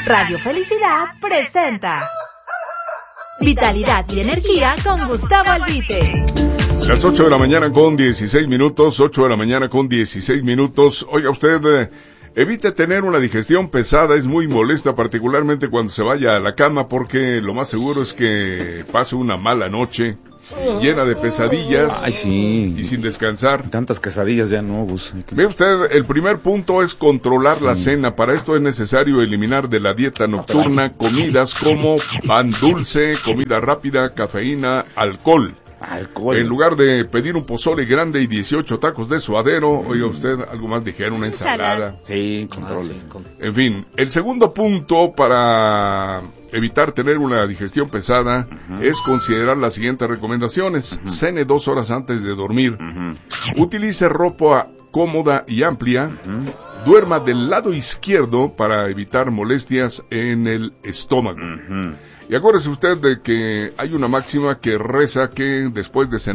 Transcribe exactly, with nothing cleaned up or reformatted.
Radio Felicidad presenta Vitalidad y Energía con Gustavo Albite. Las ocho de la mañana con dieciséis minutos, ocho de la mañana con dieciséis minutos. Oiga usted, eh, evite tener una digestión pesada, es muy molesta, particularmente cuando se vaya a la cama, porque lo más seguro es que pase una mala noche, llena de pesadillas. Ay, sí. Y sin descansar. Tantas quesadillas ya no, Gus. Que... Ve usted, el primer punto es controlar sí. la cena. Para esto es necesario eliminar de la dieta nocturna comidas como pan dulce, comida rápida, cafeína, alcohol. Alcohol. En lugar de pedir un pozole grande y dieciocho tacos de suadero, oiga usted, algo más ligero, una ensalada. Sí, controles. Ah, sí. En fin, el segundo punto para evitar tener una digestión pesada uh-huh. es considerar las siguientes recomendaciones. Uh-huh. Cene dos horas antes de dormir. Uh-huh. Utilice ropa cómoda y amplia. Uh-huh. Duerma del lado izquierdo para evitar molestias en el estómago. Uh-huh. Y acuérdese usted de que hay una máxima que reza que después de cenar